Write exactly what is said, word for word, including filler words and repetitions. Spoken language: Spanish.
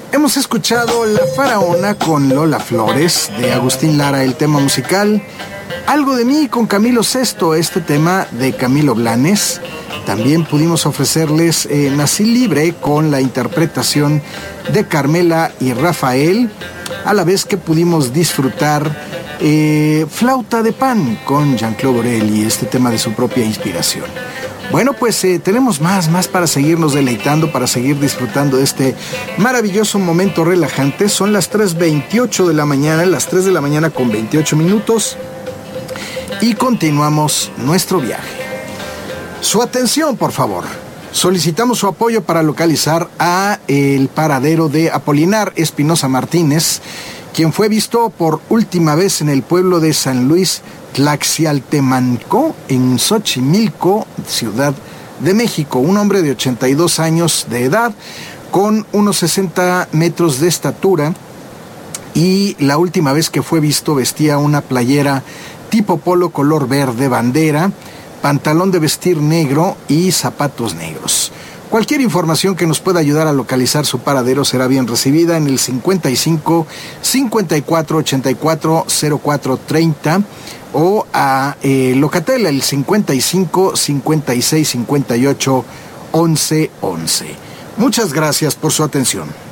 Hemos escuchado La Faraona con Lola Flores, de Agustín Lara, el tema musical. Algo de mí con Camilo Sesto, este tema de Camilo Blanes. También pudimos ofrecerles eh, Nací Libre con la interpretación de Carmela y Rafael, a la vez que pudimos disfrutar eh, Flauta de Pan con Jean-Claude Borelli, este tema de su propia inspiración. Bueno, pues eh, tenemos más, más para seguirnos deleitando, para seguir disfrutando de este maravilloso momento relajante. Son las tres veintiocho de la mañana, las tres de la mañana con veintiocho minutos, y continuamos nuestro viaje. Su atención, por favor. Solicitamos su apoyo para localizar a el paradero de Apolinar Espinosa Martínez, quien fue visto por última vez en el pueblo de San Luis Tlaxialtemanco, en Xochimilco, Ciudad de México. Un hombre de ochenta y dos años de edad, con unos sesenta metros de estatura, y la última vez que fue visto vestía una playera tipo polo color verde bandera, pantalón de vestir negro y zapatos negros. Cualquier información que nos pueda ayudar a localizar su paradero será bien recibida en el cincuenta y cinco, cincuenta y cuatro, ochenta y cuatro, cero cuatro treinta o a eh, Locatel, el cincuenta y cinco, cincuenta y seis, cincuenta y ocho, once once. Muchas gracias por su atención.